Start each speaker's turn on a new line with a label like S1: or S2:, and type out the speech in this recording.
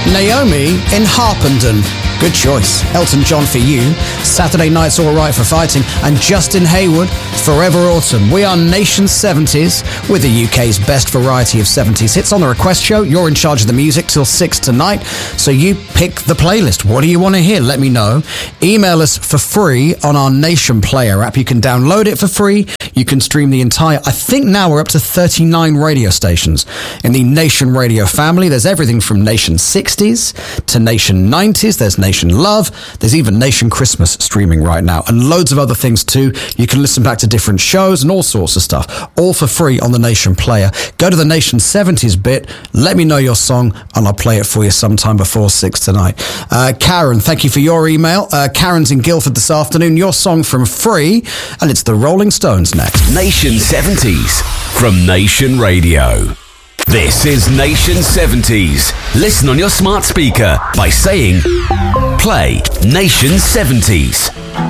S1: Naomi in Harpenden. Good choice. Elton John for You. Saturday Night's All Right for Fighting. And Justin Hayward, Forever Autumn. We are Nation 70s with the UK's best variety of 70s hits on the request show. You're in charge of the music till 6 tonight. So you pick the playlist. What do you want to hear? Let me know. Email us for free on our Nation Player app. You can download it for free. You can stream the entire... I think now we're up to 39 radio stations in the Nation Radio family. There's everything from Nation 60s to Nation 90s. There's Nation Love. There's even Nation Christmas streaming right now, and loads of other things too. You can listen back to different shows and all sorts of stuff, all for free on the Nation Player. Go to the Nation 70s bit, let me know your song, and I'll play it for you sometime before 6 tonight. Karen, thank you for your email. Karen's in Guildford this afternoon. Your song from Free, and it's the Rolling Stones next.
S2: Nation 70s from Nation Radio. This is Nation 70s. Listen on your smart speaker by saying, play Nation 70s.